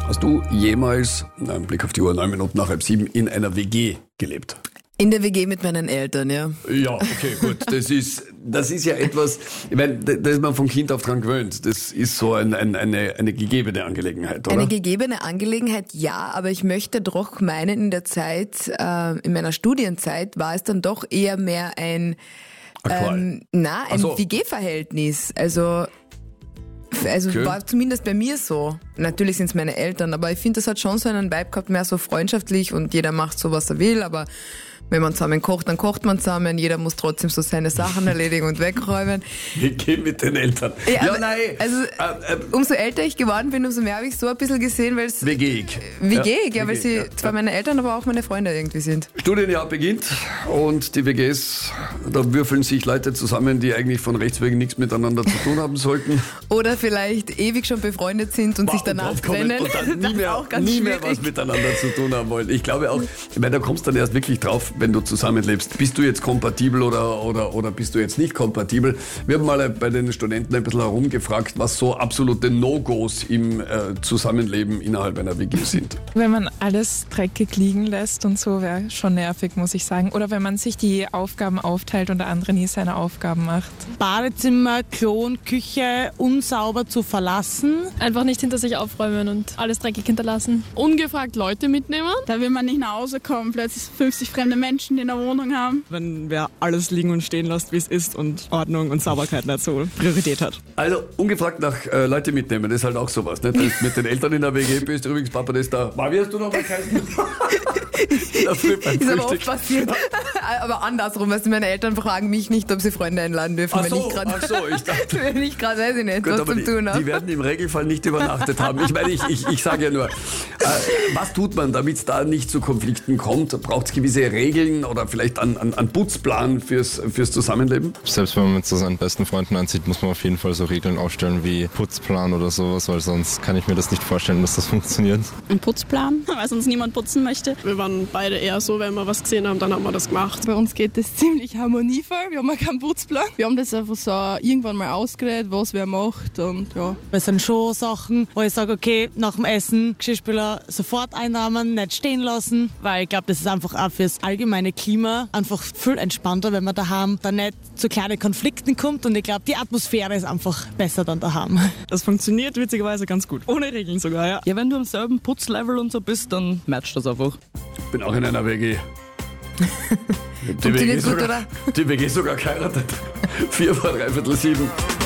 Hast du jemals, Blick auf die Uhr, 9 Minuten nach 6:30, in einer WG gelebt? In der WG mit meinen Eltern, ja. Ja, okay, gut. Das ist ja etwas, ich meine, da ist man von Kind auf dran gewöhnt. Das ist so eine gegebene Angelegenheit, oder? Eine gegebene Angelegenheit, ja, aber ich möchte doch meinen, in der Zeit, in meiner Studienzeit war es dann doch eher mehr ein WG-Verhältnis. Also okay. War zumindest bei mir so. Natürlich sind es meine Eltern, aber ich finde, das hat schon so einen Vibe gehabt, mehr so freundschaftlich und jeder macht so, was er will, aber wenn man zusammen kocht, dann kocht man zusammen. Jeder muss trotzdem so seine Sachen erledigen und wegräumen. Wir gehen mit den Eltern. Ja, nein. Also, umso älter ich geworden bin, umso mehr habe ich so ein bisschen gesehen, weil es... WG-ig. Weil sie zwar meine Eltern, aber auch meine Freunde irgendwie sind. Studienjahr beginnt und die WGs, da würfeln sich Leute zusammen, die eigentlich von Rechts wegen nichts miteinander zu tun haben sollten. Oder vielleicht ewig schon befreundet sind und sich danach trennen. Und dann nie mehr was miteinander zu tun haben wollen. Ich glaube auch, da kommst du dann erst wirklich drauf, wenn du zusammenlebst. Bist du jetzt kompatibel oder bist du jetzt nicht kompatibel? Wir haben mal bei den Studenten ein bisschen herumgefragt, was so absolute No-Gos im Zusammenleben innerhalb einer WG sind. Wenn man alles dreckig liegen lässt und so, wäre schon nervig, muss ich sagen. Oder wenn man sich die Aufgaben aufteilt und der andere nie seine Aufgaben macht. Badezimmer, Klo und Küche unsauber zu verlassen. Einfach nicht hinter sich aufräumen und alles dreckig hinterlassen. Ungefragt Leute mitnehmen. Da will man nicht nach Hause kommen, plötzlich 50 fremde Menschen, die in der Wohnung haben. Wenn wer alles liegen und stehen lässt, wie es ist und Ordnung und Sauberkeit nicht so Priorität hat. Also ungefragt nach Leute mitnehmen, das ist halt auch sowas. Ne? Wenn du mit den Eltern in der WG bist, übrigens Papa, das da. Wie hast du noch mal geheißen? Ist aber oft passiert. Aber andersrum, weißt du, meine Eltern fragen mich nicht, ob sie Freunde einladen dürfen, wenn ich gerade weiß ich nicht, gut, was zum tun habe. Die werden im Regelfall nicht übernachtet haben. Ich meine, ich sage ja nur, was tut man, damit es da nicht zu Konflikten kommt? Braucht es gewisse Regeln oder vielleicht einen Putzplan fürs Zusammenleben? Selbst wenn man mit so seinen besten Freunden anzieht, muss man auf jeden Fall so Regeln aufstellen wie Putzplan oder sowas, weil sonst kann ich mir das nicht vorstellen, dass das funktioniert. Ein Putzplan, weil sonst niemand putzen möchte. Wir waren beide eher so, wenn wir was gesehen haben, dann haben wir das gemacht. Bei uns geht das ziemlich harmonievoll. Wir haben ja keinen Putzplan. Wir haben das einfach so irgendwann mal ausgeredet, was wer macht und ja. Das sind schon Sachen, wo ich sage, okay, nach dem Essen Geschirrspüler sofort einrahmen, nicht stehen lassen, weil ich glaube, das ist einfach auch fürs allgemeine Klima einfach viel entspannter, wenn man daheim dann nicht zu kleinen Konflikten kommt und ich glaube, die Atmosphäre ist einfach besser dann daheim. Das funktioniert witzigerweise ganz gut. Ohne Regeln sogar, ja. Ja, wenn du am selben Putzlevel und so bist, dann matcht das einfach. Ich bin auch in einer WG. Funktioniert gut, oder? Die WG sogar geheiratet. 6:45.